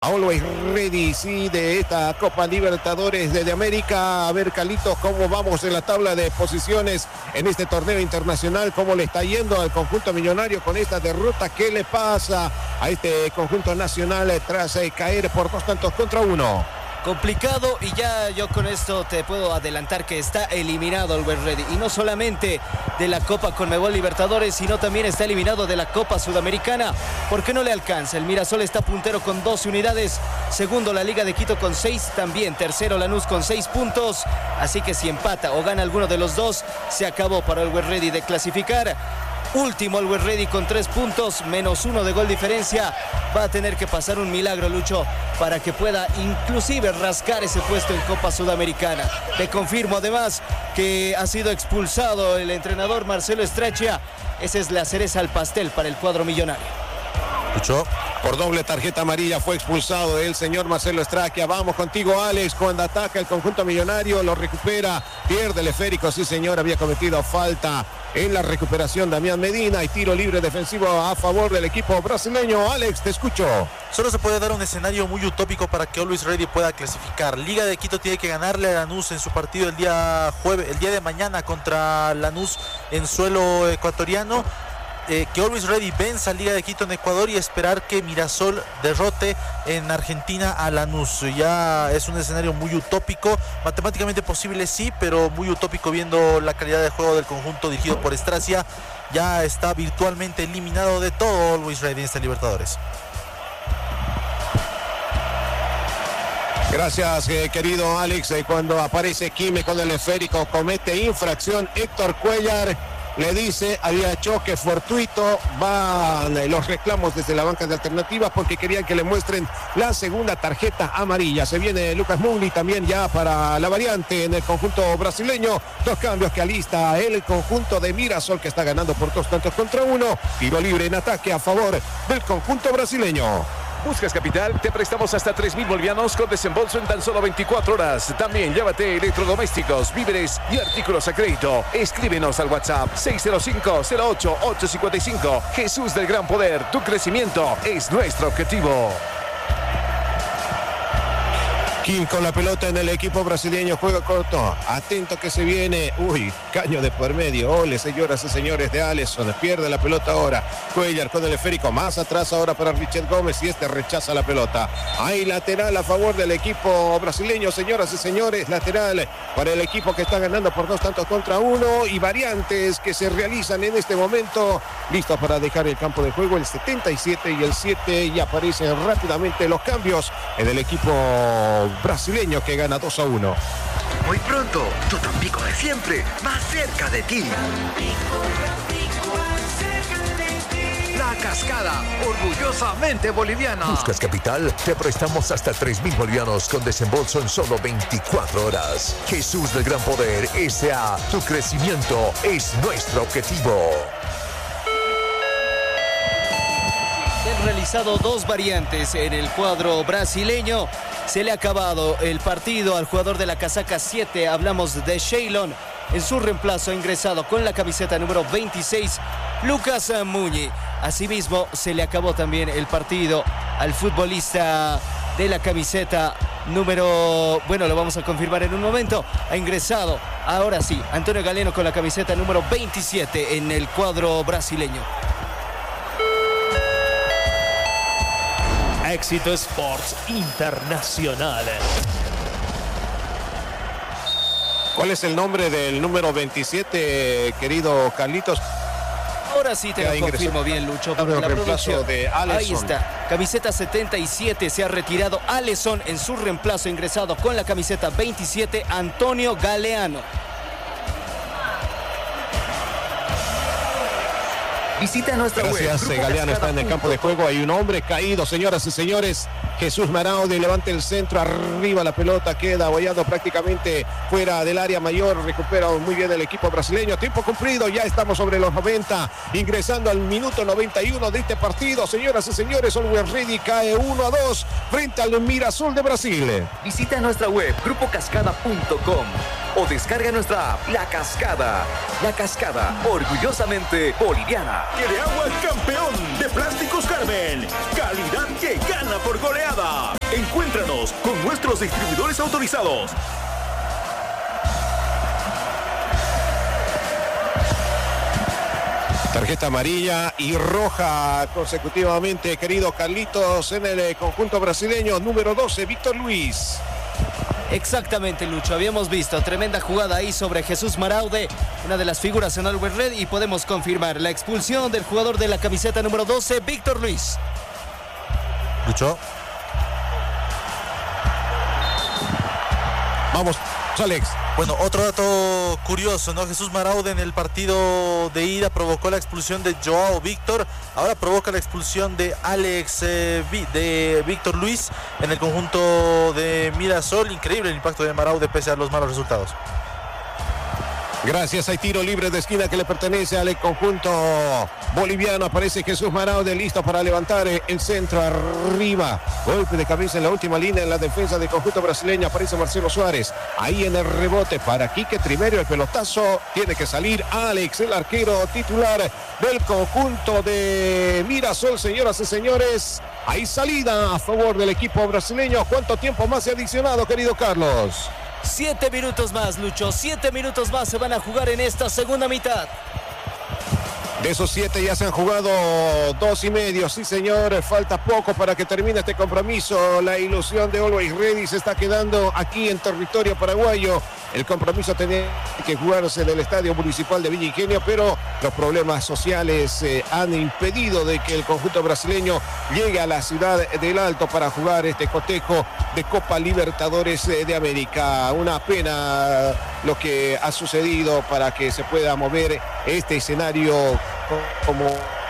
Always ready, sí, de esta Copa Libertadores de América. A ver, Carlitos, cómo vamos en la tabla de posiciones en este torneo internacional, cómo le está yendo al conjunto millonario con esta derrota. ¿Qué le pasa a este conjunto nacional tras caer por 2-1? Complicado, y ya yo con esto te puedo adelantar que está eliminado Always Ready, y no solamente de la Copa Conmebol Libertadores, sino también está eliminado de la Copa Sudamericana, porque no le alcanza. El Mirasol está puntero con 12 unidades, segundo la Liga de Quito con 6, también tercero Lanús con 6 puntos, así que si empata o gana alguno de los dos, se acabó para Always Ready de clasificar. Último Always Ready con 3 puntos, -1 de gol diferencia. Va a tener que pasar un milagro, Lucho, para que pueda inclusive rascar ese puesto en Copa Sudamericana. Te confirmo además que ha sido expulsado el entrenador Marcelo Estrechia. Esa es la cereza al pastel para el cuadro millonario. Lucho, por doble tarjeta amarilla fue expulsado el señor Marcelo Estrechia. Vamos contigo, Alex, cuando ataca el conjunto millonario, lo recupera, pierde el esférico, sí señor, había cometido falta en la recuperación Damián Medina, y tiro libre defensivo a favor del equipo brasileño. Alex, te escucho. Solo se puede dar un escenario muy utópico para que Always Ready pueda clasificar. Liga de Quito tiene que ganarle a Lanús en su partido el día de mañana contra Lanús en suelo ecuatoriano. Que Always Ready venza a Liga de Quito en Ecuador y esperar que Mirasol derrote en Argentina a Lanús. Ya es un escenario muy utópico, matemáticamente posible sí, pero muy utópico viendo la calidad de juego del conjunto dirigido por Estrechia. Ya está virtualmente eliminado de todo Always Ready en esta Libertadores. Gracias, querido Alex. Cuando aparece Quime con el esférico, comete infracción Héctor Cuellar. Le dice, había choque fortuito, van los reclamos desde la banca de alternativas porque querían que le muestren la segunda tarjeta amarilla. Se viene Lucas Mugni también ya para la variante en el conjunto brasileño. 2 cambios que alista el conjunto de Mirasol, que está ganando por 2-1. Tiro libre en ataque a favor del conjunto brasileño. ¿Buscas capital? Te prestamos hasta 3.000 bolivianos con desembolso en tan solo 24 horas. También llévate electrodomésticos, víveres y artículos a crédito. Escríbenos al WhatsApp 605-08-855. Jesús del Gran Poder, tu crecimiento es nuestro objetivo. Kim con la pelota en el equipo brasileño, juega corto, atento que se viene, caño de por medio, ole señoras y señores de Alisson, pierde la pelota ahora, Cuellar con el esférico, más atrás ahora para Richard Gómez y este rechaza la pelota. Hay lateral a favor del equipo brasileño, señoras y señores, lateral para el equipo que está ganando por 2-1 y variantes que se realizan en este momento, listos para dejar el campo de juego, el 77 y el 7, y aparecen rápidamente los cambios en el equipo brasileño que gana 2-1. Muy pronto, tu Tampico de siempre, más cerca de ti. La Cascada, orgullosamente boliviana. ¿Buscas capital? Te prestamos hasta 3.000 bolivianos con desembolso en solo 24 horas. Jesús del Gran Poder S.A. Tu crecimiento es nuestro objetivo. Se han realizado 2 variantes en el cuadro brasileño. Se le ha acabado el partido al jugador de la casaca 7. Hablamos de Sheilon. En su reemplazo ha ingresado con la camiseta número 26, Lucas Mugni. Asimismo, se le acabó también el partido al futbolista de la camiseta número... Bueno, lo vamos a confirmar en un momento. Ha ingresado, ahora sí, Antonio Galeno con la camiseta número 27 en el cuadro brasileño. Éxito Sports Internacional. ¿Cuál es el nombre del número 27, querido Carlitos? Ahora sí te lo confirmo bien, Lucho. El reemplazo de Alisson. Ahí está. Camiseta 77 se ha retirado. Alisson en su reemplazo ha ingresado con la camiseta 27, Antonio Galeano. Visita nuestra web. Gracias, Galeano está en el campo de juego. Hay un hombre caído, señoras y señores. Jesús Maraudi levanta el centro, arriba la pelota, queda abollado prácticamente fuera del área mayor. Recupera muy bien el equipo brasileño. Tiempo cumplido, ya estamos sobre los 90, ingresando al minuto 91 de este partido. Señoras y señores, Always Ready cae 1-2 frente al Mirasol de Brasil. Visita nuestra web, grupocascada.com, o descarga nuestra app, La Cascada. La Cascada, orgullosamente boliviana. ¡Que de agua campeón de Plásticos Carmen! ¡Calidad que gana por goleada! goleada. Encuéntranos con nuestros distribuidores autorizados. Tarjeta amarilla y roja consecutivamente, querido Carlitos, en el conjunto brasileño. Número 12, Víctor Luis. Exactamente, Lucho. Habíamos visto tremenda jugada ahí sobre Jesús Maraude, una de las figuras en Always Red, y podemos confirmar la expulsión del jugador de la camiseta número 12, Víctor Luis. Lucho. Vamos, Alex. Bueno, otro dato curioso, ¿no? Jesús Maraude en el partido de ida provocó la expulsión de Joao Víctor. Ahora provoca la expulsión de de Víctor Luis en el conjunto de Mirasol. Increíble el impacto de Maraude pese a los malos resultados. Gracias, hay tiro libre de esquina que le pertenece al conjunto boliviano. Aparece Jesús Maraude listo para levantar el centro arriba. Golpe de cabeza en la última línea en la defensa del conjunto brasileño. Aparece Marcelo Suárez. Ahí en el rebote para Quique Triverio. El pelotazo tiene que salir Alex, el arquero titular del conjunto de Mirasol. Señoras y señores, hay salida a favor del equipo brasileño. ¿Cuánto tiempo más se ha adicionado, querido Carlos? 7 minutos más, Lucho. 7 minutos más se van a jugar en esta segunda mitad. De esos 7 ya se han jugado 2 y medio. Sí, señor, falta poco para que termine este compromiso. La ilusión de Always Ready se está quedando aquí en territorio paraguayo. El compromiso tenía que jugarse en el Estadio Municipal de Villa Ingenio, pero los problemas sociales han impedido de que el conjunto brasileño llegue a la ciudad del Alto para jugar este cotejo de Copa Libertadores de América. Una pena lo que ha sucedido para que se pueda mover este escenario como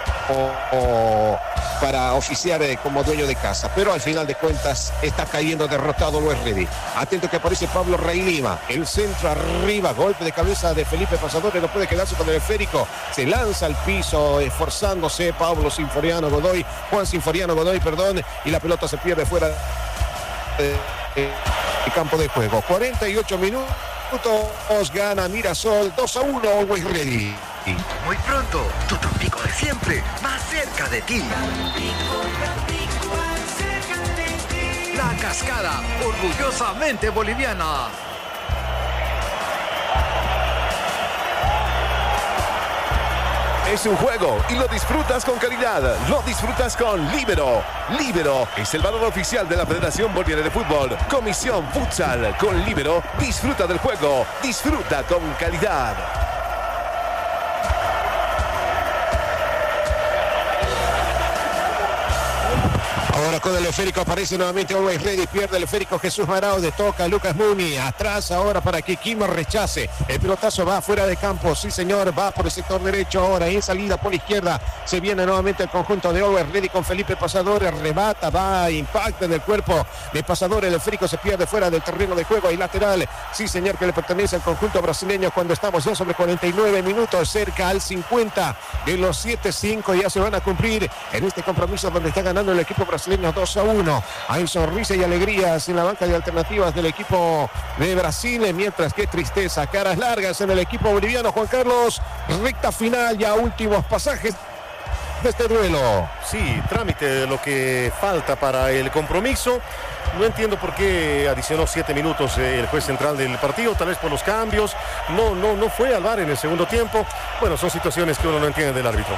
para oficiar como dueño de casa, pero al final de cuentas está cayendo derrotado Always Ready. Atento que aparece Pablo Rey Lima, el centro arriba, golpe de cabeza de Felipe Pasadores, no puede quedarse con el esférico, se lanza al piso esforzándose Juan Sinforiano Godoy, y la pelota se pierde fuera del campo de juego. 48 minutos, gana Mirasol 2-1 Always Ready. Muy pronto, tu Tampico de siempre, más cerca de ti. La Cascada, orgullosamente boliviana. Es un juego y lo disfrutas con calidad. Lo disfrutas con Líbero. Líbero es el valor oficial de la Federación Boliviana de Fútbol. Comisión Futsal. Con Líbero, disfruta del juego. Disfruta con calidad. Ahora con el esférico aparece nuevamente Always Ready, pierde el esférico Jesús Maraude, toca Lucas Muni, atrás ahora para que Quimo rechace, el pelotazo va fuera de campo, sí señor, va por el sector derecho ahora, en salida por izquierda, se viene nuevamente el conjunto de Always Ready con Felipe Pasadores, rebata, va, impacta en el cuerpo de Pasadores, el esférico se pierde fuera del terreno de juego y lateral, sí señor, que le pertenece al conjunto brasileño cuando estamos ya sobre 49 minutos, cerca al 50 de los 7-5, ya se van a cumplir en este compromiso donde está ganando el equipo brasileño 2-1. Hay sonrisa y alegrías en la banca de alternativas del equipo de Brasil, mientras que tristeza, caras largas en el equipo boliviano. Juan Carlos, recta final, ya últimos pasajes de este duelo. Sí, trámite lo que falta para el compromiso. No entiendo por qué adicionó 7 minutos el juez central del partido, tal vez por los cambios. No fue al VAR en el segundo tiempo. Bueno, son situaciones que uno no entiende del árbitro.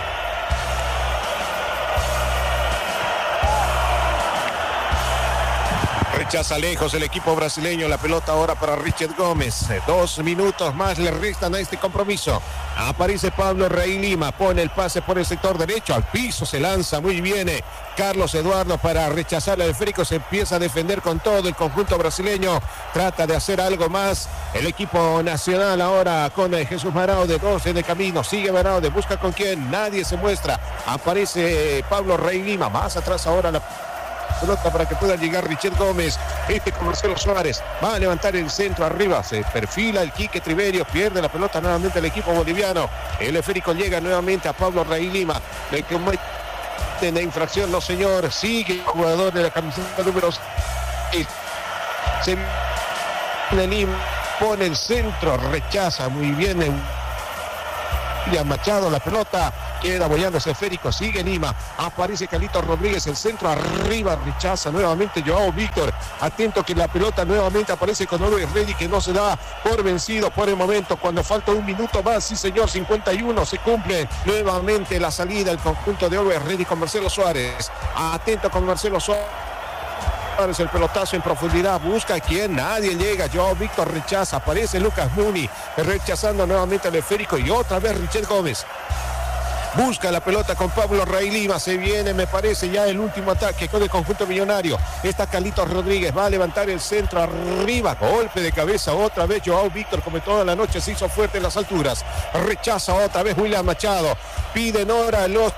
Rechaza lejos el equipo brasileño, la pelota ahora para Richard Gómez. 2 minutos más le restan a este compromiso. Aparece Pablo Rey Lima, pone el pase por el sector derecho, al piso se lanza muy bien Carlos Eduardo para rechazar el esférico, se empieza a defender con todo el conjunto brasileño, trata de hacer algo más el equipo nacional ahora con Jesús Maraude, 12 de camino, sigue Maraude, busca con quién, nadie se muestra, aparece Pablo Rey Lima, más atrás ahora la pelota para que pueda llegar Richard Gómez, con Marcelo Suárez, va a levantar el centro arriba, se perfila el Quique Triverio, pierde la pelota nuevamente el equipo boliviano, el esférico llega nuevamente a Pablo Rey Lima, le comete la infracción, no señor, sigue el jugador de la camiseta número 6, se viene Lima, pone el centro, rechaza muy bien William Machado, la pelota Queda boleando ese esférico, sigue Lima. Aparece Carlitos Rodríguez, el centro arriba, rechaza nuevamente Joao Víctor. Atento que la pelota nuevamente aparece con Always Ready, que no se da por vencido por el momento. Cuando falta un minuto más, sí señor, 51, se cumple nuevamente la salida del conjunto de Always Ready con Marcelo Suárez. Atento con Marcelo Suárez. El pelotazo en profundidad, busca a quien, nadie llega. Joao Víctor rechaza, aparece Lucas Muni rechazando nuevamente el esférico y otra vez Richel Gómez. Busca la pelota con Pablo Rey Lima. Se viene, me parece, ya el último ataque con el conjunto millonario. Está Carlitos Rodríguez. Va a levantar el centro arriba. Golpe de cabeza otra vez. Joao Víctor, como toda la noche, se hizo fuerte en las alturas. Rechaza otra vez William Machado. Piden hora los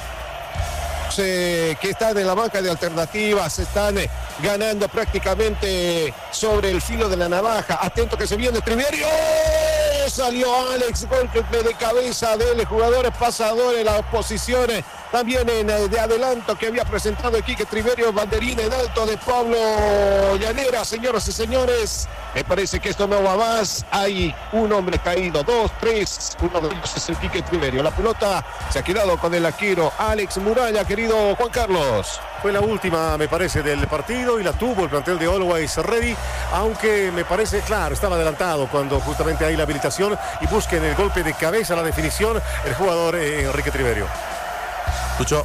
que están en la banca de alternativas, están ganando prácticamente sobre el filo de la navaja. Atento que se viene Triverio. Salió Alex, golpe de cabeza del jugador pasador en las posiciones. También de adelanto que había presentado aquí que Triverio, banderín en alto de Pablo Llanera. Señoras y señores, me parece que esto no va más. Hay un hombre caído, 2, 3, uno de ellos es el Quique Triverio. La pelota se ha quedado con el arquero Alex Muralla, querido Juan Carlos. Fue la última, me parece, del partido y la tuvo el plantel de Always Ready, aunque me parece, claro, estaba adelantado cuando justamente hay la habilitación y busquen el golpe de cabeza, la definición, el jugador Enrique Triverio. Escuchó.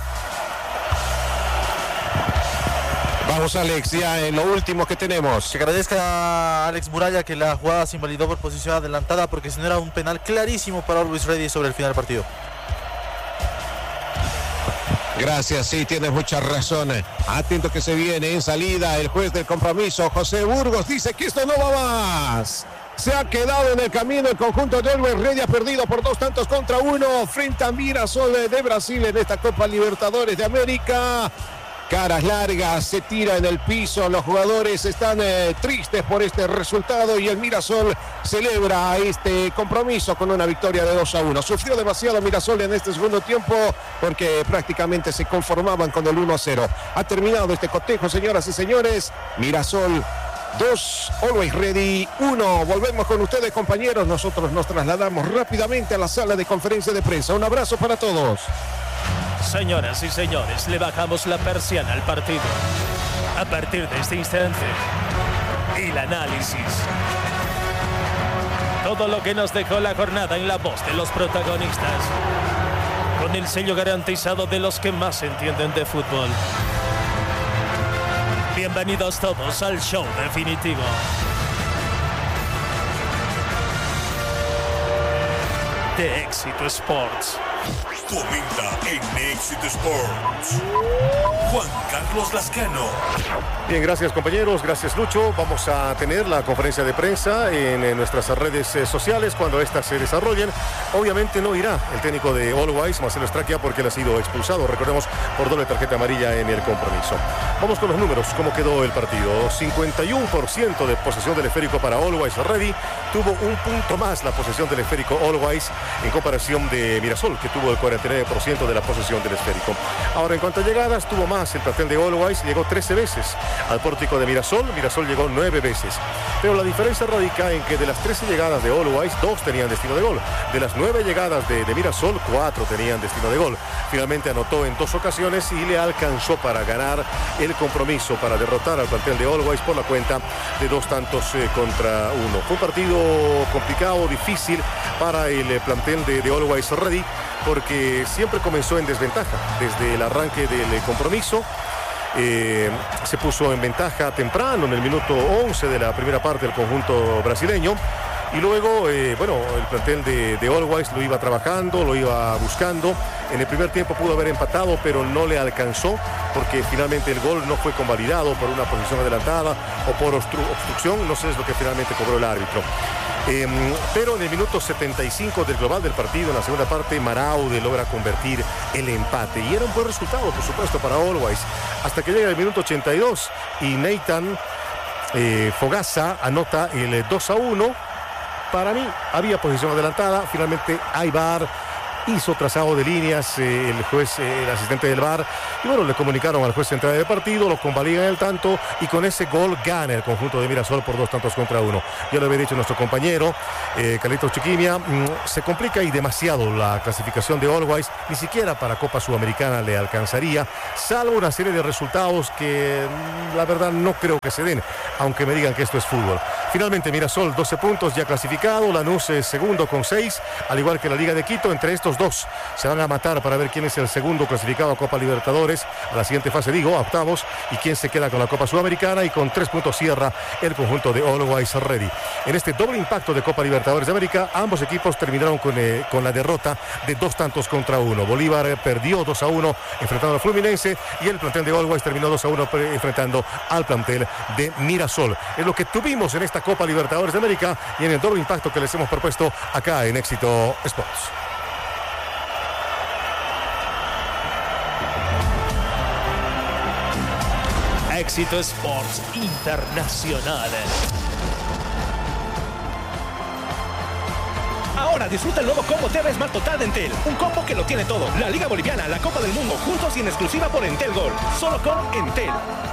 Vamos, Alex, ya en lo último que tenemos. Que agradezca a Alex Muralla que la jugada se invalidó por posición adelantada, porque si no era un penal clarísimo para Always Ready sobre el final del partido. Gracias, sí, tienes mucha razón. Atento que se viene en salida el juez del compromiso, José Burgos, dice que esto no va más. Se ha quedado en el camino el conjunto de Always Ready, ha perdido por 2-1 frente a Mirasol de Brasil en esta Copa Libertadores de América. Caras largas, se tira en el piso, los jugadores están tristes por este resultado y el Mirasol celebra este compromiso con una victoria de 2-1. Sufrió demasiado Mirasol en este segundo tiempo porque prácticamente se conformaban con el 1-0. Ha terminado este cotejo, señoras y señores. Mirasol 2, Always Ready 1. Volvemos con ustedes, compañeros. Nosotros nos trasladamos rápidamente a la sala de conferencia de prensa. Un abrazo para todos. Señoras y señores, le bajamos la persiana al partido. A partir de este instante, el análisis. Todo lo que nos dejó la jornada en la voz de los protagonistas. Con el sello garantizado de los que más entienden de fútbol. Bienvenidos todos al show definitivo. De Éxito Sports. Comenta en Éxito Sports Juan Carlos Lascano. Bien, gracias compañeros, gracias Lucho. Vamos a tener la conferencia de prensa en nuestras redes sociales cuando éstas se desarrollen. Obviamente no irá el técnico de Always, Marcelo Straquia, porque él ha sido expulsado, recordemos, por doble tarjeta amarilla en el compromiso. Vamos con los números, cómo quedó el partido. 51% de posesión del esférico para Always Ready. Tuvo un punto más la posesión del esférico Always en comparación de Mirasol, que tuvo el 49% de la posesión del esférico. Ahora, en cuanto a llegadas, tuvo más el plantel de Always, llegó 13 veces al pórtico de Mirasol. Mirasol llegó 9 veces. Pero la diferencia radica en que de las 13 llegadas de Always, 2 tenían destino de gol. De las 9 llegadas de Mirasol, 4 tenían destino de gol. Finalmente anotó en 2 ocasiones y le alcanzó para ganar el compromiso, para derrotar al plantel de Always por la cuenta de 2 tantos contra 1. Fue un partido complicado, difícil para el plantel de Always Ready, porque siempre comenzó en desventaja desde el arranque del compromiso. Se puso en ventaja temprano en el minuto 11 de la primera parte del conjunto brasileño. Y luego, el plantel de Always lo iba trabajando, lo iba buscando. En el primer tiempo pudo haber empatado, pero no le alcanzó, porque finalmente el gol no fue convalidado por una posición adelantada o por obstrucción. No sé es lo que finalmente cobró el árbitro. Pero en el minuto 75 del global del partido, en la segunda parte, Maraude logra convertir el empate. Y era un buen resultado, por supuesto, para Always. Hasta que llega el minuto 82 y Nathan Fogaça anota el 2-1. Para mí había posición adelantada. Finalmente hay VAR. hizo trazado de líneas el juez, el asistente del VAR, y bueno, le comunicaron al juez central del partido, lo convalidan el tanto y con ese gol gana el conjunto de Mirasol por 2-1. Ya lo había dicho nuestro compañero Carlitos Chiquimia, se complica y demasiado la clasificación de Always, ni siquiera para Copa Sudamericana le alcanzaría, salvo una serie de resultados que la verdad no creo que se den, aunque me digan que esto es fútbol. Finalmente Mirasol 12 puntos ya clasificado, Lanús segundo con 6, al igual que la Liga de Quito. Entre estos dos se van a matar para ver quién es el segundo clasificado a Copa Libertadores, a la siguiente fase a octavos, y quién se queda con la Copa Sudamericana, y con 3 puntos cierra el conjunto de Always Ready. En este doble impacto de Copa Libertadores de América, ambos equipos terminaron con la derrota de 2-1. Bolívar perdió 2-1 enfrentando al Fluminense, y el plantel de Always terminó 2-1 enfrentando al plantel de Mirasol. Es lo que tuvimos en esta Copa Libertadores de América y en el doble impacto que les hemos propuesto acá en Éxito Sports. Éxito Sports Internacional. Ahora disfruta el nuevo combo TV Smart Total de Entel. Un combo que lo tiene todo. La Liga Boliviana, la Copa del Mundo, juntos y en exclusiva por Entel Gold. Solo con Entel.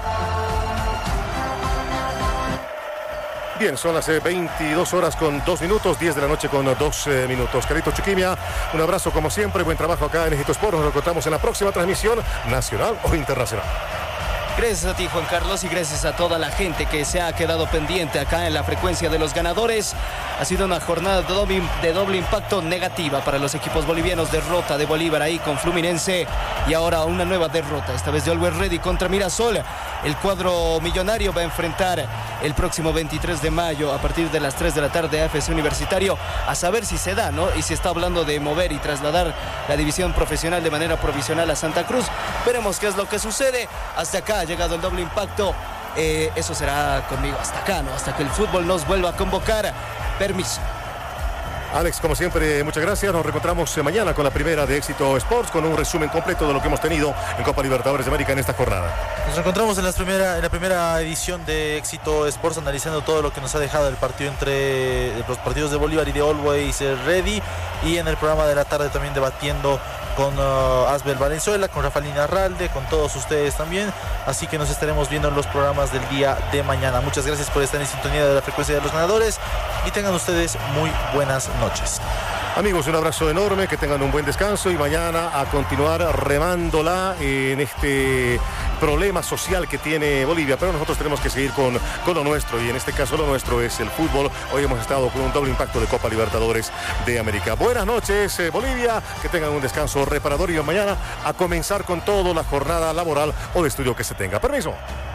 Bien, son las 22 horas con 2 minutos, 10 de la noche con 2 minutos. Carlitos Chiquimia, un abrazo como siempre, buen trabajo acá en Éxito Sports. Nos encontramos en la próxima transmisión nacional o internacional. Gracias a ti, Juan Carlos, y gracias a toda la gente que se ha quedado pendiente acá en la frecuencia de los ganadores. Ha sido una jornada de doble impacto negativa para los equipos bolivianos. Derrota de Bolívar ahí con Fluminense, y ahora una nueva derrota, esta vez de Always Ready contra Mirasol. El cuadro millonario va a enfrentar el próximo 23 de mayo a partir de las 3 de la tarde a AFC Universitario, a saber si se da, ¿no? Y se está hablando de mover y trasladar la división profesional de manera provisional a Santa Cruz. Veremos qué es lo que sucede. Hasta acá ha llegado el doble impacto. Eso será conmigo hasta acá, ¿no? Hasta que el fútbol nos vuelva a convocar. Permiso. Alex, como siempre, muchas gracias. Nos reencontramos mañana con la primera de Éxito Sports, con un resumen completo de lo que hemos tenido en Copa Libertadores de América en esta jornada. Nos reencontramos en la primera edición de Éxito Sports, analizando todo lo que nos ha dejado el partido entre los partidos de Bolívar y de Always Ready, y en el programa de la tarde también debatiendo con Asbel Valenzuela, con Rafael Arralde, con todos ustedes también. Así que nos estaremos viendo en los programas del día de mañana. Muchas gracias por estar en sintonía de la frecuencia de los ganadores, y tengan ustedes muy buenas noches. Amigos, un abrazo enorme, que tengan un buen descanso, y mañana a continuar remándola en este problema social que tiene Bolivia, pero nosotros tenemos que seguir con lo nuestro, y en este caso lo nuestro es el fútbol. Hoy hemos estado con un doble impacto de Copa Libertadores de América. Buenas noches, Bolivia, que tengan un descanso reparador, y mañana a comenzar con todo la jornada laboral o de estudio que se tenga. Permiso.